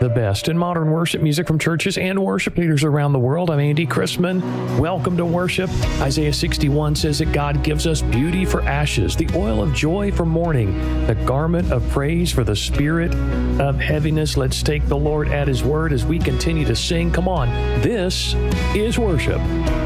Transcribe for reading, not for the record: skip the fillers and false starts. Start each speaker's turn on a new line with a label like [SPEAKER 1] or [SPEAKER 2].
[SPEAKER 1] The best in modern worship music from churches and worship leaders around the world. I'm Andy Christman. Welcome to worship. Isaiah 61 says that God gives us beauty for ashes, the oil of joy for mourning, the garment of praise for the spirit of heaviness. Let's take the Lord at His word as we continue to sing. Come on, this is worship.